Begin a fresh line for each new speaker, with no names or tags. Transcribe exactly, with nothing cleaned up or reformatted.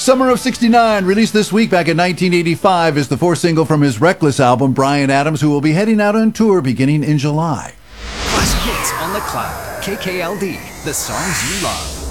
Summer of sixty-nine, released this week back in nineteen eighty-five, is the fourth single from his Reckless album, Bryan Adams, who will be heading out on tour beginning in July.
Classic hits on the cloud. K K L D, the songs you love.